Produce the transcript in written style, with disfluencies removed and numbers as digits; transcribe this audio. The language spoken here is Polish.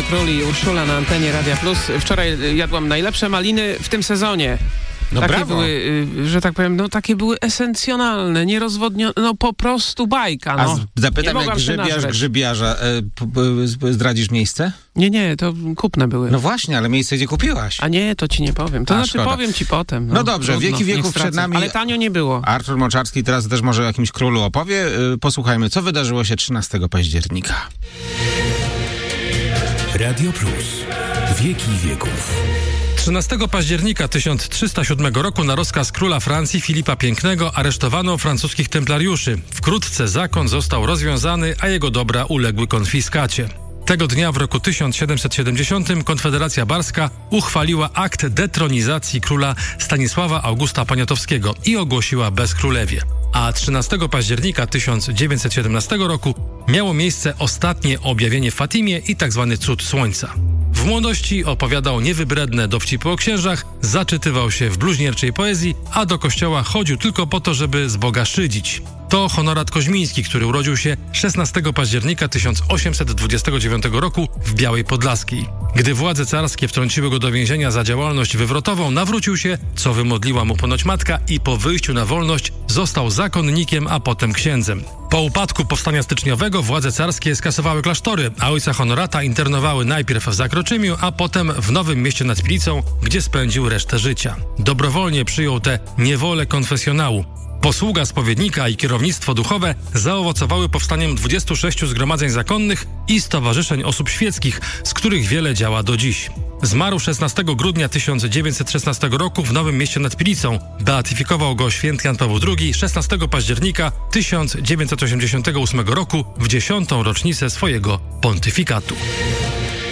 Król i Urszula na antenie Radia Plus. Wczoraj jadłam najlepsze maliny w tym sezonie. No takie brawo. były, że tak powiem, no takie były esencjonalne, nierozwodnione, no po prostu bajka. A No. zapytam, Nie jak grzybiarz grzybiarza, zdradzisz miejsce? Nie, to kupne były. No właśnie, ale miejsce, gdzie kupiłaś. A nie, to ci nie powiem. To A, znaczy szkoda. powiem ci potem. No dobrze, trudno, wieki niech wieków stracę. przed nami. Ale tanio nie było. Artur Moczarski teraz też może o jakimś królu opowie. Posłuchajmy, co wydarzyło się 13 października. Radio Plus. Wieki wieków. 13 października 1307 roku na rozkaz króla Francji Filipa Pięknego aresztowano francuskich templariuszy. Wkrótce zakon został rozwiązany, a jego dobra uległy konfiskacie. Tego dnia w roku 1770 Konfederacja Barska uchwaliła akt detronizacji króla Stanisława Augusta Poniatowskiego i ogłosiła bezkrólewie. A 13 października 1917 roku miało miejsce ostatnie objawienie w Fatimie i tzw. cud słońca. W młodości opowiadał niewybredne dowcipy o księżach, zaczytywał się w bluźnierczej poezji, a do kościoła chodził tylko po to, żeby z Boga szydzić. To Honorat Koźmiński, który urodził się 16 października 1829 roku w Białej Podlaskiej. Gdy władze carskie wtrąciły go do więzienia za działalność wywrotową, nawrócił się, co wymodliła mu ponoć matka i po wyjściu na wolność został zakonnikiem, a potem księdzem. Po upadku powstania styczniowego władze carskie skasowały klasztory, a ojca Honorata internowały najpierw w Zakroczymiu, a potem w Nowym Mieście nad Pilicą, gdzie spędził resztę życia. Dobrowolnie przyjął tę niewolę konfesjonału. Posługa spowiednika i kierownictwo duchowe zaowocowały powstaniem 26 zgromadzeń zakonnych i stowarzyszeń osób świeckich, z których wiele działa do dziś. Zmarł 16 grudnia 1916 roku w Nowym Mieście nad Pilicą. Beatyfikował go święty Jan Paweł II 16 października 1988 roku w 10. rocznicę swojego pontyfikatu.